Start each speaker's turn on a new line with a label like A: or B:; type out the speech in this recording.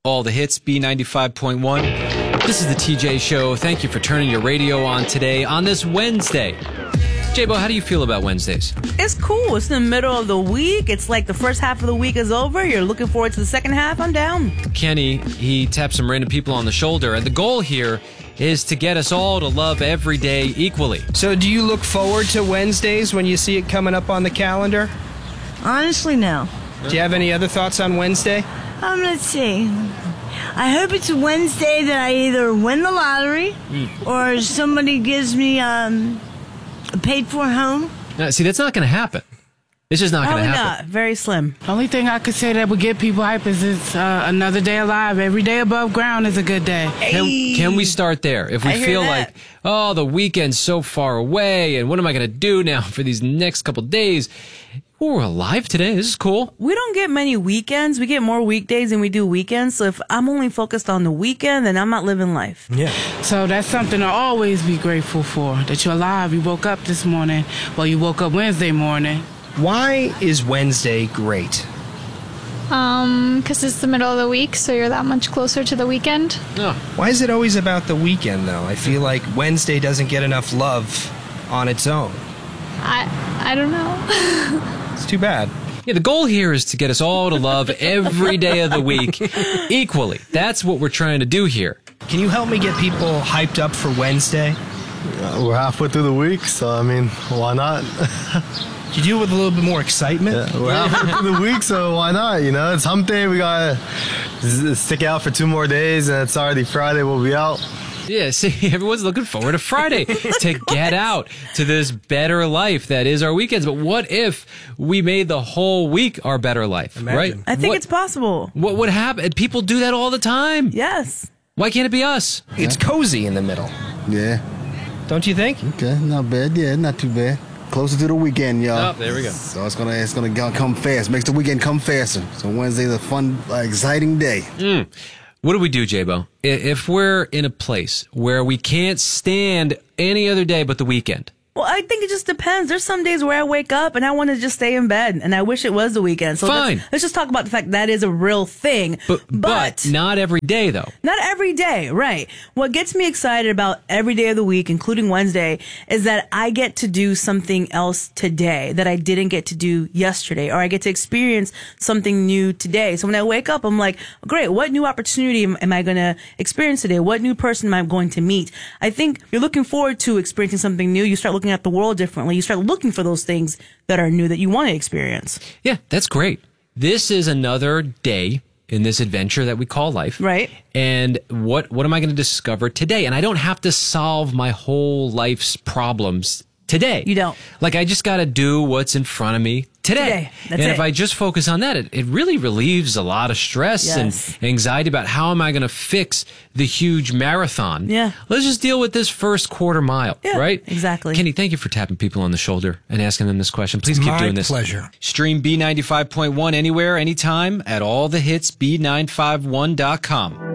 A: All the hits, B95.1. This is the TJ Show. Thank you for turning your radio on today on this Wednesday. J-Bo, how do you feel about Wednesdays?
B: It's cool. It's in the middle of the week. It's like the first half of the week is over. You're looking forward to the second half. I'm down.
A: Kenny, he tapped some random people on the shoulder, and the goal here is to get us all to love every day equally.
C: So do you look forward to Wednesdays when you see it coming up on the calendar?
D: Honestly, no.
C: Do you have any other thoughts on Wednesday?
D: Let's see. I hope it's a Wednesday that I either win the lottery or somebody gives me a paid-for home.
A: See, that's not going to happen. It's just not going to happen.
B: Not. Very slim.
E: Only thing I could say that would get people hype is it's another day alive. Every day above ground is a good day.
A: Can we start there? If we feel like, oh, the weekend's so far away, and what am I going to do now for these next couple days? We're alive today. This is cool.
B: We don't get many weekends. We get more weekdays than we do weekends. So if I'm only focused on the weekend, then I'm not living life.
C: Yeah.
E: So that's something to always be grateful for, that you're alive. You woke up this morning. Well, you woke up Wednesday morning.
C: Why is Wednesday great?
F: Because it's the middle of the week, so you're that much closer to the weekend.
A: No.
C: Why is it always about the weekend, though? I feel like Wednesday doesn't get enough love on its own.
F: I don't know.
C: It's too bad.
A: Yeah, the goal here is to get us all to love every day of the week equally. That's what we're trying to do here.
C: Can you help me get people hyped up for Wednesday?
G: We're halfway through the week, so I mean, why not?
C: Could you do it with a little bit more excitement?
G: Yeah, we're halfway through the week, so why not? You know, it's hump day. We got to stick out for 2 more days, and it's already Friday. We'll be out.
A: Yeah, see, everyone's looking forward to Friday to get out to this better life that is our weekends. But what if we made the whole week our better life, right?
B: I think it's possible.
A: What would happen? People do that all the time.
B: Yes.
A: Why can't it be us?
C: It's cozy in the middle.
G: Yeah.
C: Don't you think?
G: Okay, not bad. Yeah, not too bad. Closer to the weekend, y'all.
A: Oh, there we go.
G: So it's gonna come fast. Makes the weekend come faster. So Wednesday's a fun, exciting day.
A: What do we do, J-Bo? If we're in a place where we can't stand any other day but the weekend?
B: Well, I think it just depends. There's some days where I wake up and I want to just stay in bed, and I wish it was the weekend. So
A: fine.
B: Let's just talk about the fact that is a real thing.
A: But not every day, though.
B: Not every day, right. What gets me excited about every day of the week, including Wednesday, is that I get to do something else today that I didn't get to do yesterday, or I get to experience something new today. So when I wake up, I'm like, great, what new opportunity am I going to experience today? What new person am I going to meet? I think you're looking forward to experiencing something new. You start looking at the world differently. You start looking for those things that are new that you want to experience.
A: Yeah, that's great. This is another day in this adventure that we call life.
B: Right.
A: And what am I going to discover today? And I don't have to solve my whole life's problems today.
B: You don't.
A: Like, I just got to do what's in front of me today.
B: That's
A: and
B: it.
A: if I just focus on that, it really relieves a lot of stress
B: Yes.
A: and anxiety about how am I going to fix the huge marathon.
B: Yeah.
A: Let's just deal with this first quarter mile,
B: Yeah,
A: right?
B: exactly.
A: Kenny, thank you for tapping people on the shoulder and asking them this question. Please keep
C: My
A: doing this.
C: pleasure.
A: Stream B95.1 anywhere, anytime at all the hits B951.com.